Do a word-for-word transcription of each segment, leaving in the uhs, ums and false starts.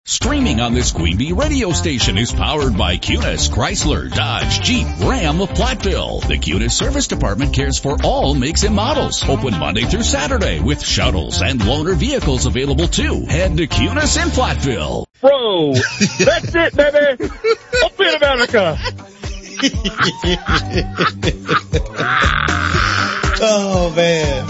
Streaming on this Queen Bee radio station is powered by Cunis, Chrysler, Dodge, Jeep, Ram of Platteville. The Cunis Service Department cares for all makes and models. Open Monday through Saturday with shuttles and loaner vehicles available too. Head to Cunis in Platteville. Bro, that's it, baby. Open America. Oh, man.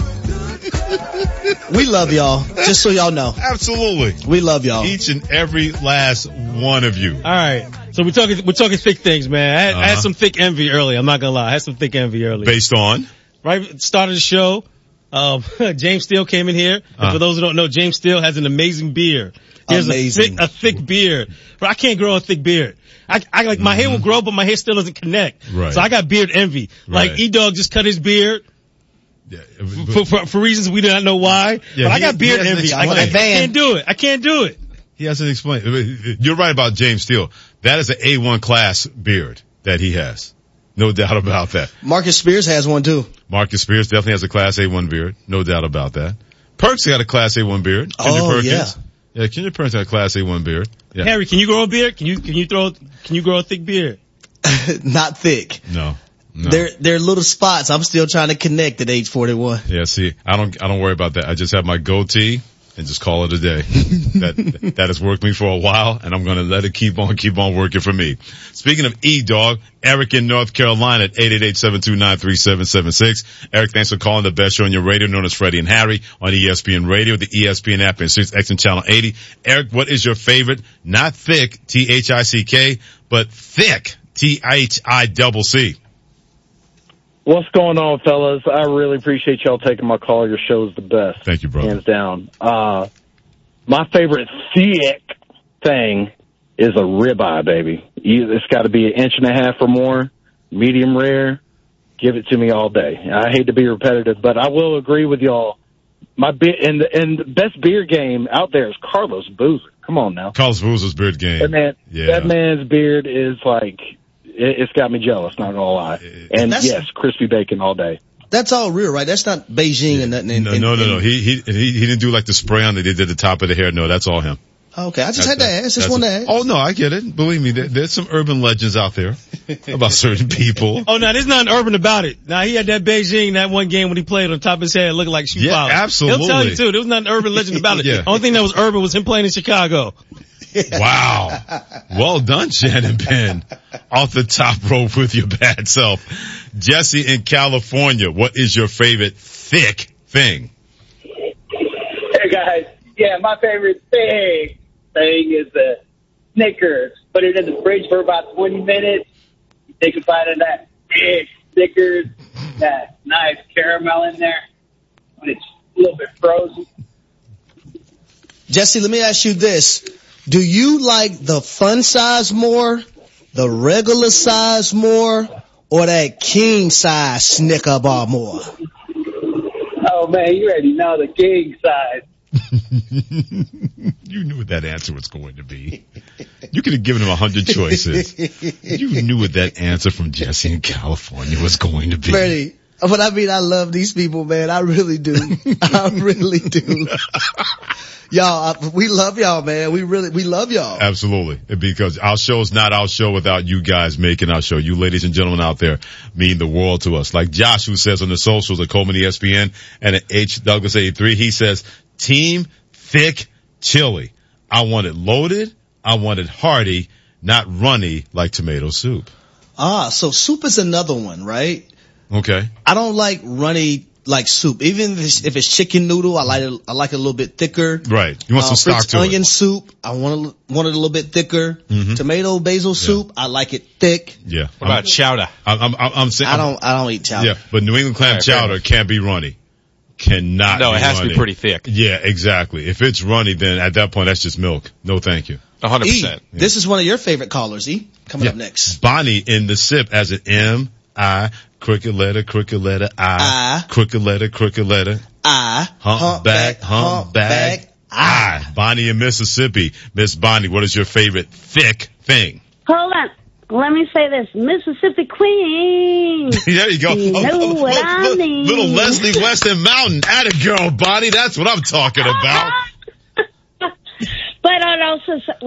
We love y'all, just so y'all know. Absolutely. We love y'all. Each and every last one of you. All right. So we're talking, we're talking thick things, man. I had, uh-huh. I had some thick envy earlier. I'm not going to lie. I had some thick envy earlier. Based on? Right at the start of the show, um, James Steele came in here. And uh-huh. for those who don't know, James Steele has an amazing beard. He has amazing. a thick, a thick beard. But I can't grow a thick beard. I, I like, my mm-hmm. hair will grow, but my hair still doesn't connect. Right. So I got beard envy. Right. Like E-Dog just cut his beard. Yeah, for, for, for reasons we do not know why. Yeah, but I he, got beard envy. I, I can't do it. I can't do it. He hasn't explained. You're right about James Steele. That is an A one class beard that he has. No doubt about that. Marcus Spears has one too. Marcus Spears definitely has a class A one beard. No doubt about that. Perks got a class A one beard. Kendrick oh, Perkins. yeah. Yeah, Kendrick Perkins got a class A one beard. Yeah. Harry, can you grow a beard? Can you, can you throw, can you grow a thick beard? Not thick. No. No. They're, they're little spots. I'm still trying to connect at age forty-one. Yeah, see, I don't, I don't worry about that. I just have my goatee and just call it a day. that, that has worked me for a while, and I'm gonna let it keep on, keep on working for me. Speaking of E-Dog, Eric in North Carolina at eight eight eight, seven two nine, three seven seven six. Eric, thanks for calling the best show on your radio, known as Freddie and Harry on E S P N Radio, the E S P N app, and six X and Channel eighty. Eric, what is your favorite, not thick, T H I C K, but thick, T H I double C? What's going on, fellas? I really appreciate y'all taking my call. Your show's the best. Thank you, brother. Hands down. Uh, my favorite thick thing is a ribeye, baby. It's got to be an inch and a half or more, medium rare. Give it to me all day. I hate to be repetitive, but I will agree with y'all. My be- and the, and the best beer game out there is Carlos Boozer. Come on now. Carlos Boozer's beard game. That man, yeah. that man's beard is like, it's got me jealous, not gonna lie. And that's, yes, crispy bacon all day. That's all real, right? That's not Beijing yeah. and nothing. In, no, in, no, no, in, no. He, he, he, he didn't do like the spray on that they did the top of the hair. No, that's all him. Okay, I just that's had to ask. Just wanted to ask. Oh, no, I get it. Believe me, there, there's some urban legends out there about certain people. Oh, no, there's nothing urban about it. Now, he had that Beijing, that one game when he played on top of his head looking like shoe yeah, polish. Absolutely. He'll tell you, too. There was nothing urban legend about it. yeah. The only thing that was urban was him playing in Chicago. Wow. Well done, Shannon Penn. Off the top rope with your bad self. Jesse in California, what is your favorite thick thing? Hey, guys. Yeah, my favorite thing, thing is the Snickers. Put it in the fridge for about twenty minutes. You take a bite of that thick Snickers, that nice caramel in there when it's a little bit frozen. Jesse, let me ask you this. Do you like the fun size more, the regular size more, or that king size Snicker bar more? Oh, man, you already know the king size. You knew what that answer was going to be. You could have given him a hundred choices. You knew what that answer from Jesse in California was going to be. Freddie, but I mean, I love these people, man. I really do. I really do. Y'all, we love y'all, man. We really, we love y'all. Absolutely. Because our show is not our show without you guys making our show. You ladies and gentlemen out there mean the world to us. Like Josh, who says on the socials at Coleman E S P N and at H Douglas eighty-three, he says, team thick chili. I want it loaded. I want it hearty, not runny like tomato soup. Ah, so soup is another one, right? Okay. I don't like runny like soup. Even if it's, if it's chicken noodle, I like it, I like it a little bit thicker. Right. You want uh, some stock Fritz to onion it. soup, I want, a, want it a little bit thicker. Mm-hmm. Tomato basil soup, yeah. I like it thick. Yeah. What about chowder? I'm, I'm, I'm, I'm saying. I don't, I don't eat chowder. Yeah, but New England clam right, chowder can't be runny. Cannot No, be it has runny. to be pretty thick. Yeah, exactly. If it's runny, then at that point, that's just milk. No, thank you. A hundred E, percent. this is one of your favorite callers, E. Coming Yeah. up next. Bonnie in the sip as an M, I, crooked letter, crooked letter, I, I. crooked letter, crooked letter, I. humpback, humpback, I. Bonnie in Mississippi. Miss Bonnie, what is your favorite thick thing? Hold on. Let me say this. Mississippi Queen. There you go. You oh, know oh, what oh, I little, mean. little Leslie Weston Mountain. Atta girl, Bonnie. That's what I'm talking about. But I'd also say,